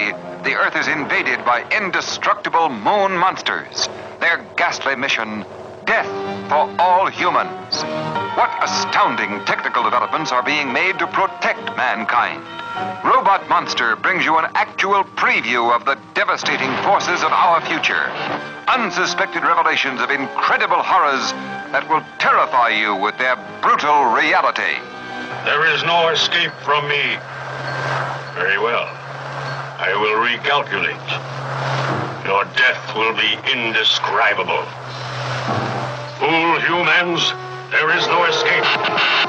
day, the Earth is invaded by indestructible moon monsters. Their ghastly mission, death for all humans. What astounding technical developments are being made to protect mankind? Robot Monster brings you an actual preview of the devastating forces of our future. Unsuspected revelations of incredible horrors that will terrify you with their brutal reality. There is no escape from me. Very well. I will recalculate. Your death will be indescribable. Fool humans, there is no escape.